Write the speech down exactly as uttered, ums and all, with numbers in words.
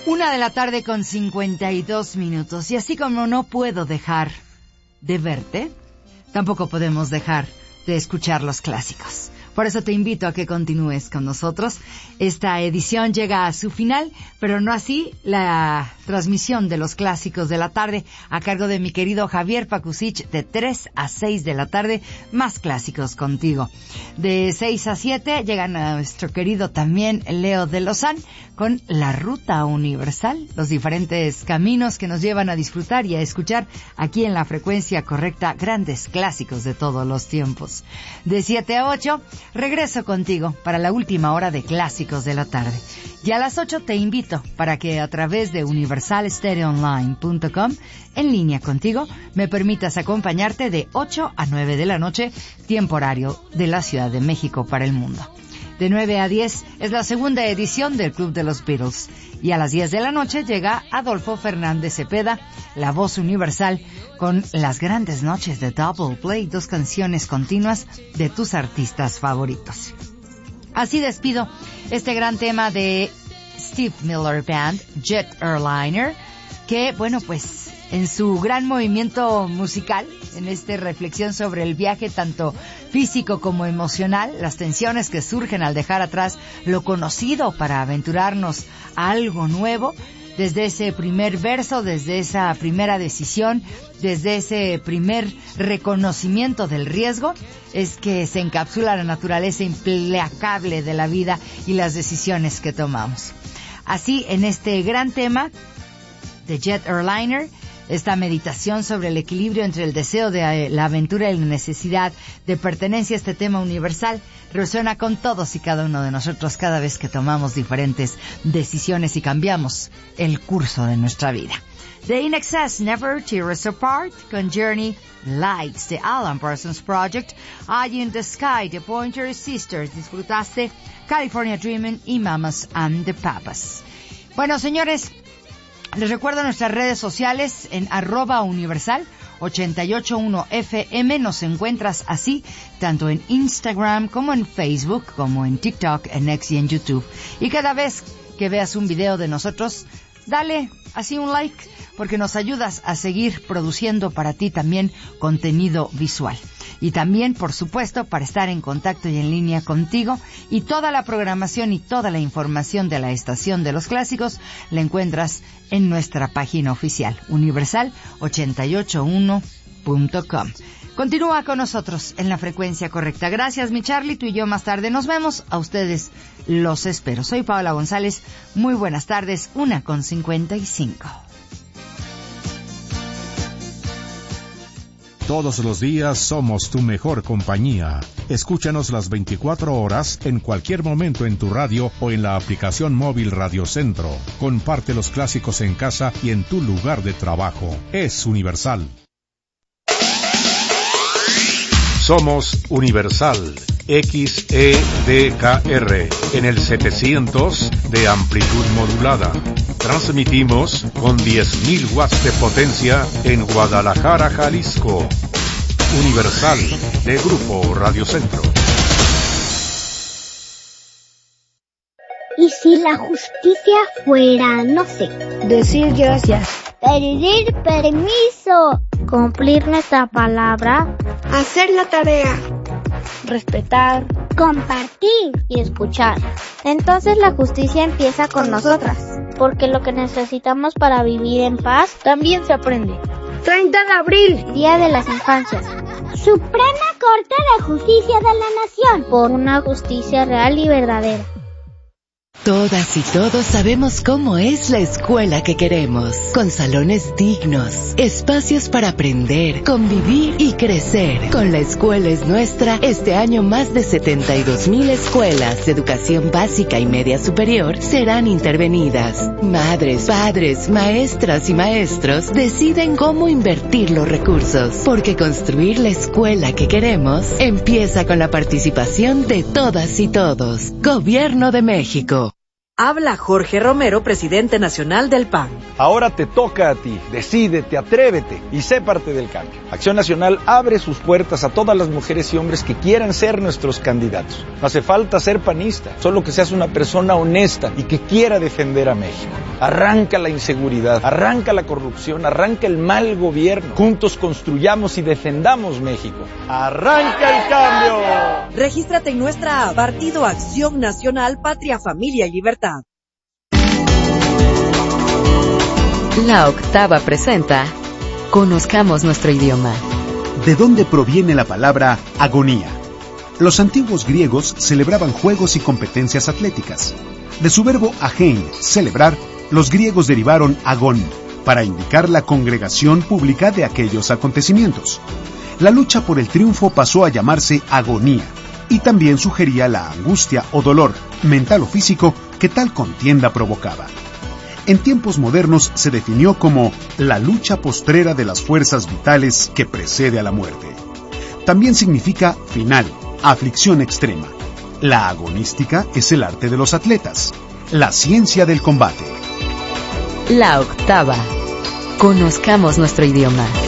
Una de la tarde con cincuenta y dos minutos. Y así como no puedo dejar de verte, tampoco podemos dejar de escuchar los clásicos. Por eso te invito a que continúes con nosotros. Esta edición llega a su final, pero no así la transmisión de los clásicos de la tarde a cargo de mi querido Javier Pakusich de tres a seis de la tarde, más clásicos contigo. De seis a siete llegan a nuestro querido también Leo de Lozán con La Ruta Universal, los diferentes caminos que nos llevan a disfrutar y a escuchar aquí en la frecuencia correcta grandes clásicos de todos los tiempos. De siete a ocho regreso contigo para la última hora de clásicos de la tarde. Y a las ocho te invito para que a través de universal stereo online punto com, en línea contigo, me permitas acompañarte de ocho a nueve de la noche, tiempo horario de la Ciudad de México para el mundo. De nueve a diez es la segunda edición del Club de los Beatles. Y a las diez de la noche llega Adolfo Fernández Cepeda, la voz universal, con las grandes noches de Double Play, dos canciones continuas de tus artistas favoritos. Así despido este gran tema de Steve Miller Band, Jet Airliner, que, bueno, pues en su gran movimiento musical, en esta reflexión sobre el viaje tanto físico como emocional, las tensiones que surgen al dejar atrás lo conocido para aventurarnos a algo nuevo, desde ese primer verso, desde esa primera decisión, desde ese primer reconocimiento del riesgo, es que se encapsula la naturaleza implacable de la vida y las decisiones que tomamos. Así, en este gran tema de Jet Airliner, esta meditación sobre el equilibrio entre el deseo de la aventura y la necesidad de pertenencia a este tema universal resuena con todos y cada uno de nosotros cada vez que tomamos diferentes decisiones y cambiamos el curso de nuestra vida. The In Excess, Never Tear Us Apart, con Journey, Lights, The Alan Parsons Project, Eye in the Sky, The Pointer Sisters, disfrutaste California Dreamin' y Mamas and the Papas. Bueno, señores, les recuerdo nuestras redes sociales en arroba universal ochenta y ocho punto uno F M. Nos encuentras así tanto en Instagram como en Facebook, como en TikTok, en X y en YouTube. Y cada vez que veas un video de nosotros, dale así un like, porque nos ayudas a seguir produciendo para ti también contenido visual. Y también, por supuesto, para estar en contacto y en línea contigo, y toda la programación y toda la información de la Estación de los Clásicos la encuentras en nuestra página oficial, universal ochenta y ocho punto uno punto com. Continúa con nosotros en la frecuencia correcta. Gracias, mi Charlie. Tú y yo más tarde nos vemos. A ustedes los espero. Soy Paola González. Muy buenas tardes. Una con cincuenta y cinco. Todos los días somos tu mejor compañía. Escúchanos las veinticuatro horas en cualquier momento en tu radio o en la aplicación móvil Radio Centro. Comparte los clásicos en casa y en tu lugar de trabajo. Es Universal. Somos Universal, X E D K R, en el setecientos de amplitud modulada. Transmitimos con diez mil watts de potencia en Guadalajara, Jalisco. Universal, de Grupo Radio Centro. ¿Y si la justicia fuera, no sé, decir gracias, pedir permiso, cumplir nuestra palabra, hacer la tarea, respetar, compartir y escuchar? Entonces la justicia empieza con nosotras, porque lo que necesitamos para vivir en paz también se aprende. treinta de abril, Día de las Infancias. Suprema Corte de Justicia de la Nación. Por una justicia real y verdadera. Todas y todos sabemos cómo es la escuela que queremos, con salones dignos, espacios para aprender, convivir y crecer. Con La Escuela es Nuestra, este año más de setenta y dos mil escuelas de educación básica y media superior serán intervenidas. Madres, padres, maestras y maestros deciden cómo invertir los recursos, porque construir la escuela que queremos empieza con la participación de todas y todos. Gobierno de México. Habla Jorge Romero, presidente nacional del P A N. Ahora te toca a ti. Decídete, atrévete y sé parte del cambio. Acción Nacional abre sus puertas a todas las mujeres y hombres que quieran ser nuestros candidatos. No hace falta ser panista, solo que seas una persona honesta y que quiera defender a México. Arranca la inseguridad, arranca la corrupción, arranca el mal gobierno. Juntos construyamos y defendamos México. ¡Arranca el cambio! Regístrate en nuestra app Partido Acción Nacional, Patria, Familia y Libertad. La Octava presenta Conozcamos nuestro idioma. ¿De dónde proviene la palabra agonía? Los antiguos griegos celebraban juegos y competencias atléticas. De su verbo agein, celebrar, los griegos derivaron agón, para indicar la congregación pública de aquellos acontecimientos. La lucha por el triunfo pasó a llamarse agonía, y también sugería la angustia o dolor, mental o físico, que tal contienda provocaba. En tiempos modernos se definió como la lucha postrera de las fuerzas vitales que precede a la muerte. También significa final, aflicción extrema. La agonística es el arte de los atletas, la ciencia del combate. La Octava. Conozcamos nuestro idioma.